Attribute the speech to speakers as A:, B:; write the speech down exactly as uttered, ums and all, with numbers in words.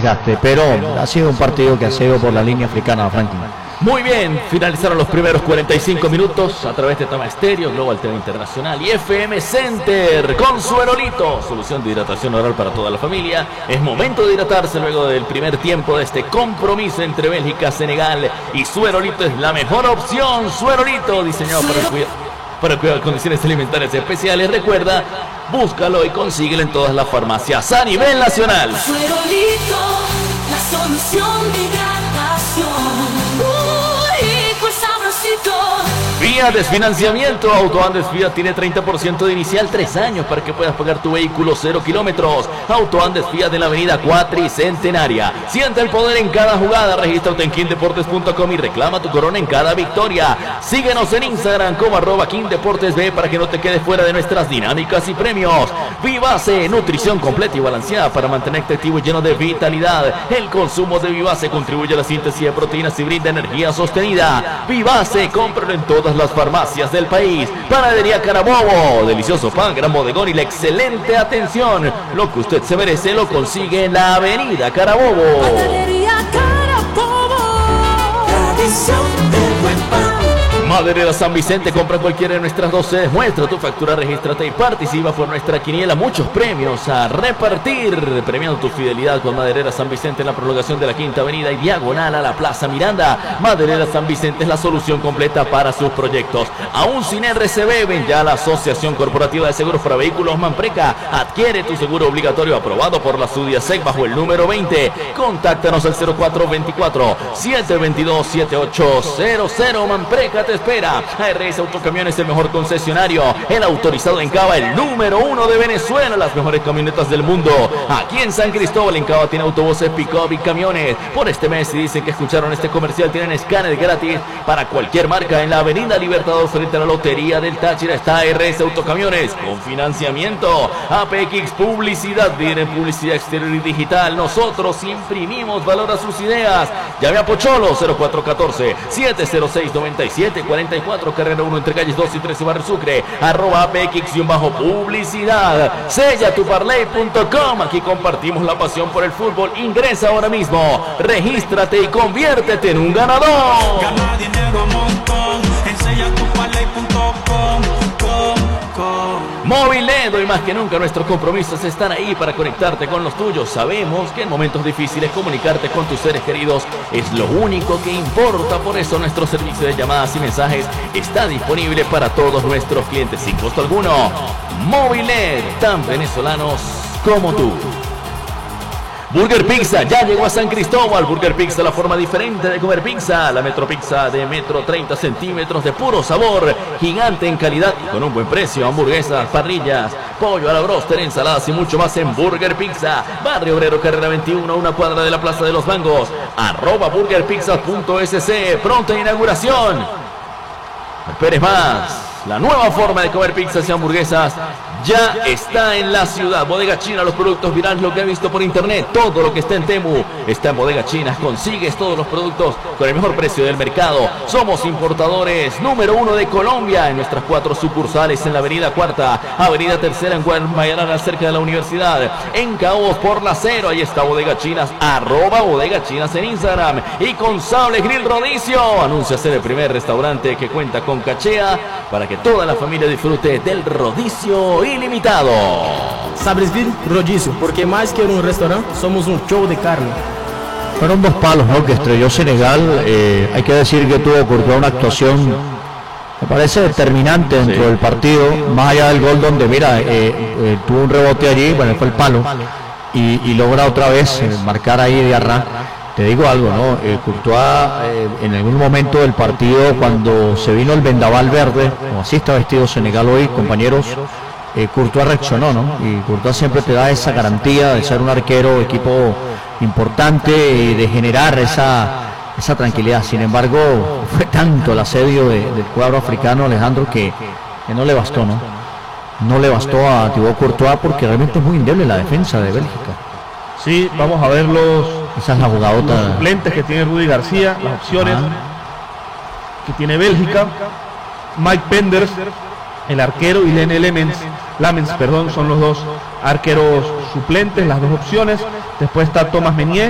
A: desgaste, pero ha sido un partido que ha sido por la línea africana, Franklin.
B: Muy bien, finalizaron los primeros cuarenta y cinco minutos a través de Tama Estéreo, Global T V Internacional y F M Center con Suerolito, solución de hidratación oral para toda la familia. Es momento de hidratarse luego del primer tiempo de este compromiso entre Bélgica, Senegal y Suerolito es la mejor opción. Suerolito, diseñado para cuidar, para cuidar condiciones alimentarias especiales. Recuerda, búscalo y consíguelo en todas las farmacias a nivel nacional.
C: Suerolito, la solución de hidratación.
B: Vía Desfinanciamiento. Autoandes Fiat tiene treinta por ciento de inicial, tres años para que puedas pagar tu vehículo cero kilómetros. Autoandes Fiat en la avenida Cuatricentenaria. Siente el poder en cada jugada. Regístrate en king deportes punto com y reclama tu corona en cada victoria. Síguenos en Instagram como arroba kingdeportesb para que no te quedes fuera de nuestras dinámicas y premios. Vivase, nutrición completa y balanceada para mantenerte activo y lleno de vitalidad. El consumo de Vivase contribuye a la síntesis de proteínas y brinda energía sostenida. Vivase, cómpralo en todas las farmacias del país. Panadería Carabobo, delicioso pan, gran bodegón y la excelente atención. Lo que usted se merece lo consigue en la avenida Carabobo.
C: Panadería Carabobo, tradición del buen pan.
B: Maderera San Vicente, compra cualquiera de nuestras dos sedes, muestra tu factura, regístrate y participa por nuestra quiniela. Muchos premios a repartir, premiando tu fidelidad con Maderera San Vicente en la prolongación de la Quinta Avenida y diagonal a la Plaza Miranda. Maderera San Vicente es la solución completa para sus proyectos. Aún sin R C B, ven ya a la Asociación Corporativa de Seguros para Vehículos Manpreca. Adquiere tu seguro obligatorio aprobado por la SUDIASEC bajo el número veinte. Contáctanos al cero cuatro veinticuatro, setecientos veintidós, setenta y ocho cero cero. Manpreca te espera. A R S Autocamiones, el mejor concesionario, el autorizado en Cava, el número uno de Venezuela, las mejores camionetas del mundo. Aquí en San Cristóbal, en Cava, tiene autobuses, pick-up y camiones. Por este mes, si dicen que escucharon este comercial, tienen escáner gratis para cualquier marca. En la avenida Libertador, frente a la Lotería del Táchira, está A R S Autocamiones con financiamiento. A P X Publicidad, viene publicidad exterior y digital. Nosotros imprimimos valor a sus ideas. Llame a Pocholo, cero cuatro uno cuatro, siete cero seis, nueve siete cuarenta y cuatro, carrera uno entre calles dos y tres y Barrio Sucre, arroba A P X-publicidad. Sella tu parlay punto com, aquí compartimos la pasión por el fútbol. Ingresa ahora mismo, regístrate y conviértete en un ganador.
D: Gana dinero a montón en sella tu parlay punto com.
B: Moviledo, y más que nunca nuestros compromisos están ahí para conectarte con los tuyos. Sabemos que en momentos difíciles comunicarte con tus seres queridos es lo único que importa. Por eso nuestro servicio de llamadas y mensajes está disponible para todos nuestros clientes sin costo alguno. Moviled, tan venezolanos como tú. Burger Pizza ya llegó a San Cristóbal. Burger Pizza, la forma diferente de comer pizza. La Metro Pizza de metro treinta centímetros de puro sabor, gigante en calidad y con un buen precio. Hamburguesas, parrillas, pollo a la bróster, ensaladas y mucho más en Burger Pizza. Barrio Obrero, carrera veintiuno, una cuadra de la Plaza de los Mangos. Arroba burgerpizza punto es ce. Pronta inauguración. No esperes más. La nueva forma de comer pizzas y hamburguesas ya está en la ciudad. Bodega China, los productos virales, lo que he visto por internet, todo lo que está en Temu está en Bodega China. Consigues todos los productos con el mejor precio del mercado. Somos importadores número uno de Colombia en nuestras cuatro sucursales en la avenida Cuarta, avenida Tercera en Guadalajara, cerca de la universidad. En Caos por la Cero, ahí está Bodega Chinas, arroba Bodega Chinas en Instagram. Y con Sable Grill Rodicio, anuncia ser el primer restaurante que cuenta con cachea para que toda la familia disfrute del rodicio ilimitado.
E: Sabres Grill Rodicio, porque más que un restaurante, somos un show de carne.
A: Fueron dos palos, ¿no?, que estrelló Senegal. Eh, hay que decir que tuvo Courtois una actuación, me parece, determinante dentro sí. del partido, más allá del gol donde, mira, eh, eh, tuvo un rebote allí, bueno, fue el palo, y, y logra otra vez eh, marcar ahí de arranque. Te digo algo, ¿no? Eh, Courtois eh, en algún momento del partido, cuando se vino el vendaval verde, o así está vestido Senegal hoy, compañeros, eh, Courtois reaccionó, ¿no? Y Courtois siempre te da esa garantía de ser un arquero, equipo importante y de generar esa, esa tranquilidad. Sin embargo, fue tanto el asedio de, del cuadro africano, Alejandro, que, que no le bastó, ¿no? No le bastó a Thibaut Courtois porque realmente es muy endeble la defensa de Bélgica.
F: Sí, vamos a ver los,
A: Esa es la jugadota.
F: los suplentes que tiene Rudy García, las opciones ah. que tiene Bélgica. Mike Penders, el arquero, y Lene Lamens, Lamens, perdón, son los dos arqueros suplentes, las dos opciones. Después está Thomas Meunier,